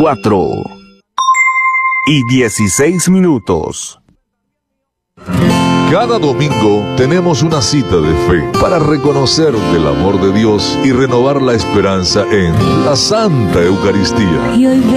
4:16. Cada domingo tenemos una cita de fe para reconocer el amor de Dios y renovar la esperanza en la Santa Eucaristía.